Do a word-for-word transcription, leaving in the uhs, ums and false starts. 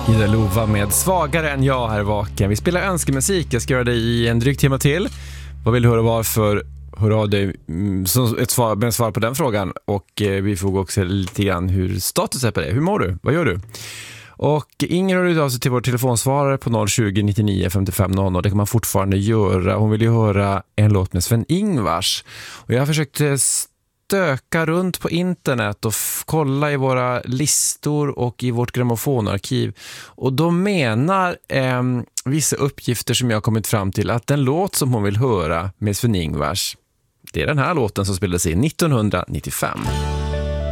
Ida Lova med Svagare än jag här vaken. Vi spelar önskemusik. Jag ska göra det i en dryg timme till. Vad vill du höra varför? Hör av dig som ett svar, med svar på den frågan. Och eh, vi får också lite grann hur status är på det. Hur mår du? Vad gör du? Och Inger har ut av sig till vår telefonsvarare på noll tjugo nittionio femtiofem noll noll. Det kan man fortfarande göra. Hon vill ju höra en låt med Sven-Ingvars. Och jag har försökt stöka runt på internet och f- kolla i våra listor och i vårt grammofonarkiv. Och då menar eh, vissa uppgifter som jag har kommit fram till att den låt som hon vill höra med Sven-Ingvars, det är den här låten som spelades in nittonhundranittiofem.